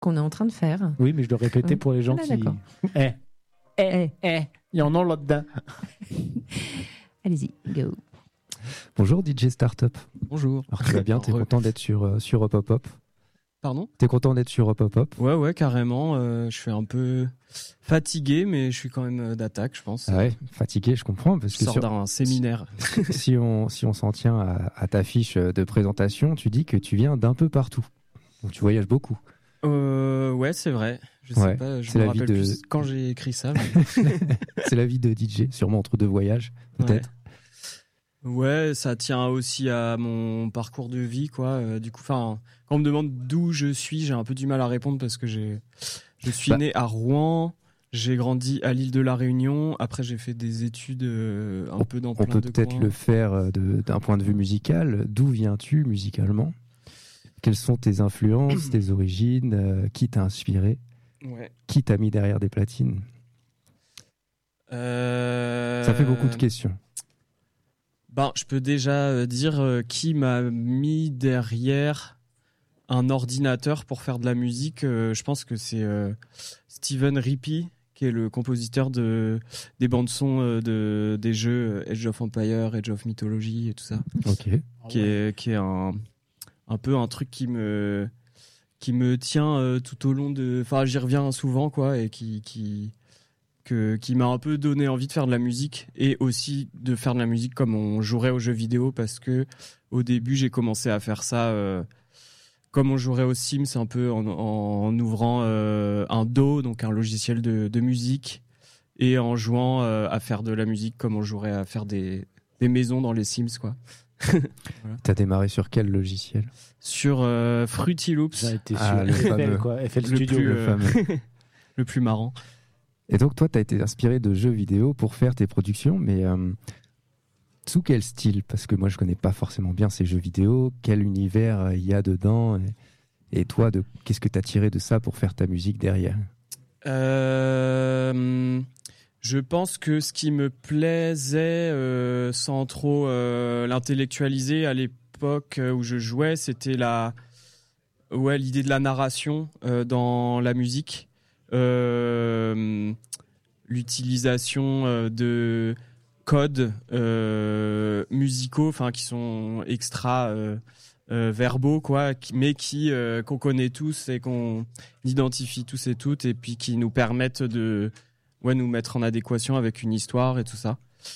qu'on est en train de faire. Oui, mais je dois répéter pour les gens qui... D'accord. Il y en a là-dedans. Allez-y, go. Bonjour DJ Startup. Bonjour. Alors tu vas bien, t'es content d'être sur Hop Hop Hop? Pardon? T'es content d'être sur Hop Hop Hop? Ouais, carrément. Je suis un peu fatigué, mais je suis quand même d'attaque, je pense. Ah ouais, fatigué, je comprends. Parce Je que sors d'un séminaire. si on s'en tient à ta fiche de présentation, tu dis que tu viens d'un peu partout. Donc tu voyages beaucoup. Ouais, c'est vrai. Je sais pas, je me rappelle plus quand j'ai écrit ça. Mais... C'est la vie de DJ, sûrement entre deux voyages, peut-être. Ouais, ça tient aussi à mon parcours de vie, quoi. Du coup, quand on me demande d'où je suis, j'ai un peu du mal à répondre parce que je suis né à Rouen, j'ai grandi à l'île de la Réunion. Après, j'ai fait des études un peu dans plein de coins. On peut peut-être le faire d'un point de vue musical. D'où viens-tu musicalement? Quelles sont tes influences, tes origines? Qui t'a inspiré? Qui t'a mis derrière des platines? Ça fait beaucoup de questions. Je peux déjà dire qui m'a mis derrière un ordinateur pour faire de la musique. Je pense que c'est Steven Rippey, qui est le compositeur des bandes-sons des jeux Age of Empires, Age of Mythology et tout ça. Ok. Qui est un peu un truc qui me tient tout au long de... Enfin, j'y reviens souvent, quoi, et qui m'a un peu donné envie de faire de la musique et aussi de faire de la musique comme on jouerait aux jeux vidéo, parce que au début j'ai commencé à faire ça comme on jouerait aux Sims, un peu en ouvrant un DAW, donc un logiciel de musique, et en jouant à faire de la musique comme on jouerait à faire des maisons dans les Sims, quoi. Voilà. T'as démarré sur quel logiciel? Sur Fruity Loops. Ça a été sur le FL, quoi. FL Studio, le fameux. Le plus marrant. Et donc toi, tu as été inspiré de jeux vidéo pour faire tes productions, mais sous quel style? Parce que moi, je connais pas forcément bien ces jeux vidéo. Quel univers il y a dedans? Et toi, qu'est-ce que tu as tiré de ça pour faire ta musique derrière? Je pense que ce qui me plaisait, sans trop l'intellectualiser à l'époque où je jouais, c'était l'idée de la narration dans la musique. L'utilisation de codes musicaux, qui sont extra verbaux, quoi, mais qu'on connaît tous et qu'on identifie tous et toutes, et puis qui nous permettent de nous mettre en adéquation avec une histoire et tout ça.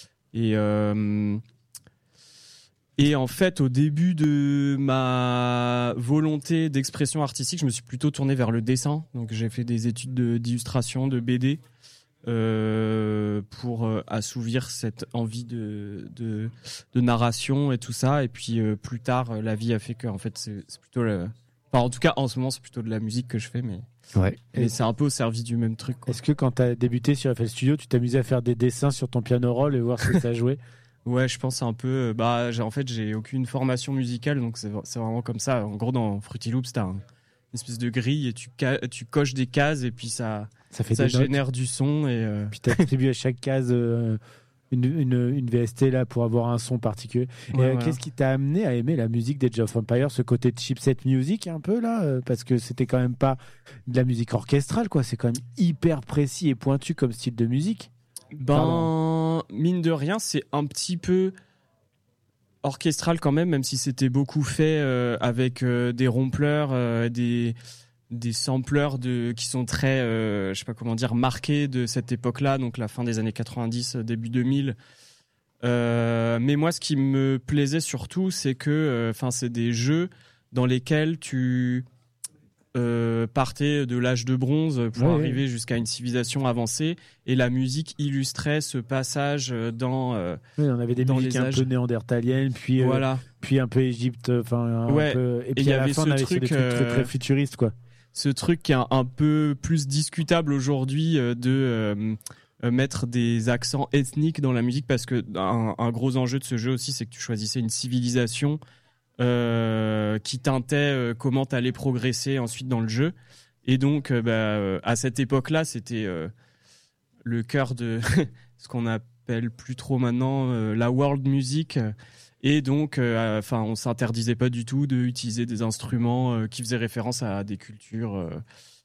Et en fait, au début de ma volonté d'expression artistique, je me suis plutôt tourné vers le dessin. Donc j'ai fait des études d'illustration, de BD, pour assouvir cette envie de narration et tout ça. Et puis plus tard, la vie a fait que en fait, c'est plutôt en tout cas, en ce moment, c'est plutôt de la musique que je fais, mais c'est un peu au service du même truc, quoi. Est-ce que quand tu as débuté sur FL Studio, tu t'amusais à faire des dessins sur ton piano roll et voir ce que ça jouait? Ouais, je pense un peu. En fait, j'ai aucune formation musicale, donc c'est vraiment comme ça. En gros, dans Fruity Loops, t'as une espèce de grille et tu coches des cases et puis ça génère du son. Et puis t'attribues à chaque case une VST là pour avoir un son particulier. Qu'est-ce qui t'a amené à aimer la musique d'Age of Empires, ce côté chipset music un peu là, parce que c'était quand même pas de la musique orchestrale, quoi. C'est quand même hyper précis et pointu comme style de musique. Mine de rien, c'est un petit peu orchestral quand même si c'était beaucoup fait avec des ronfleurs, des sampleurs qui sont très, je sais pas comment dire, marqués de cette époque-là, donc la fin des années 90, début 2000. Mais moi, ce qui me plaisait surtout, c'est que c'est des jeux dans lesquels tu partais de l'âge de bronze pour arriver jusqu'à une civilisation avancée, et la musique illustrait ce passage dans on avait des musiques un peu néandertaliennes, puis un peu Égypte, et puis à la fin on avait des trucs très, très futuristes, quoi. Ce truc qui est un peu plus discutable aujourd'hui, de mettre des accents ethniques dans la musique, parce que un gros enjeu de ce jeu aussi, c'est que tu choisissais une civilisation qui teintait comment t'allais progresser ensuite dans le jeu. Et donc à cette époque-là, c'était le cœur de ce qu'on appelle plus trop maintenant la world music, Et donc, on s'interdisait pas du tout d'utiliser des instruments qui faisaient référence à des cultures